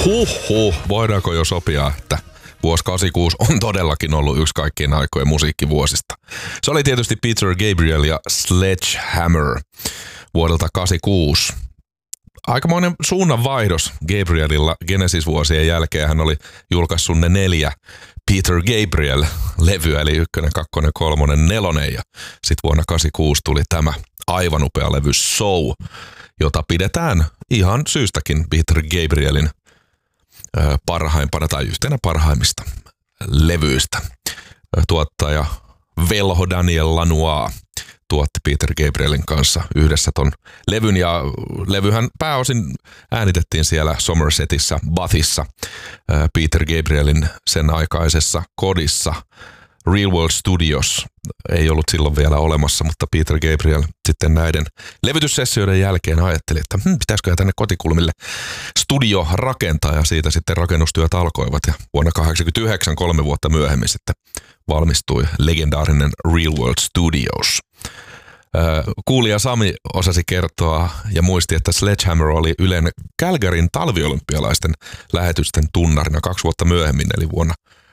Voidaanko jo sopia, että vuosi 86 on todellakin ollut yksi kaikkien aikojen musiikkivuosista. Se oli tietysti Peter Gabriel ja Sledgehammer vuodelta 86. Aikamoinen suunnanvaihdos Gabrielilla Genesis-vuosien jälkeen. Hän oli julkaissut ne 4 Peter Gabriel-levyä, eli 1, 2, 3, 4. Ja sitten vuonna 86 tuli tämä aivan upea levy So, jota pidetään ihan syystäkin Peter Gabrielin parhaimpana tai yhtenä parhaimmista levyistä. Tuottaja velho Daniel Lanois tuotti Peter Gabrielin kanssa yhdessä ton levyn, ja levyhän pääosin äänitettiin siellä Somersetissa, Bathissa, Peter Gabrielin sen aikaisessa kodissa. Real World Studios ei ollut silloin vielä olemassa, mutta Peter Gabriel sitten näiden levytyssessioiden jälkeen ajatteli, että pitäisikö tänne kotikulmille studio rakentaa, ja siitä sitten rakennustyöt alkoivat, ja vuonna 1989, 3 vuotta myöhemmin sitten valmistui legendaarinen Real World Studios. Kuulija Sami osasi kertoa ja muisti, että Sledgehammer oli Ylen Calgaryn talviolympialaisten lähetysten tunnarina 2 vuotta myöhemmin, eli vuonna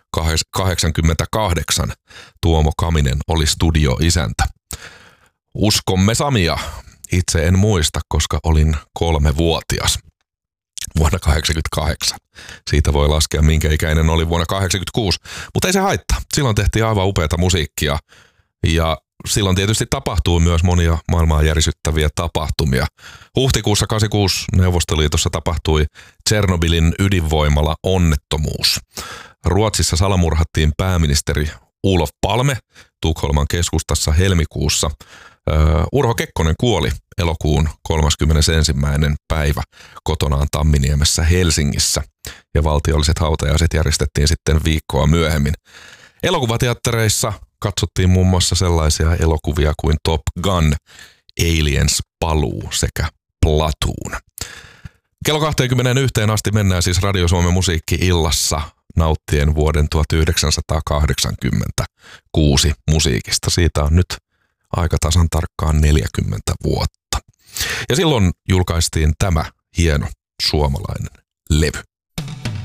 1988 Tuomo Kaminen oli studioisäntä. Uskomme Samia. Itse en muista, koska olin 3-vuotias vuonna 1988. Siitä voi laskea, minkä ikäinen oli vuonna 1986, mutta ei se haittaa. Silloin tehtiin aivan upeata musiikkia, ja silloin tietysti tapahtui myös monia maailmaa järisyttäviä tapahtumia. Huhtikuussa 1986 Neuvostoliitossa tapahtui Tšernobylin ydinvoimala onnettomuus. Ruotsissa salamurhattiin pääministeri Olof Palme Tukholman keskustassa helmikuussa. Urho Kekkonen kuoli elokuun 31. päivä kotonaan Tamminiemessä Helsingissä, ja valtiolliset hautajaiset järjestettiin sitten viikkoa myöhemmin. Elokuvateattereissa katsottiin muun muassa sellaisia elokuvia kuin Top Gun, Aliens Paluu sekä Platoon. Kello 21 asti mennään siis Radio Suomen musiikki-illassa nauttien vuoden 1986 musiikista. Siitä on nyt aika tasan tarkkaan 40 vuotta. Ja silloin julkaistiin tämä hieno suomalainen levy.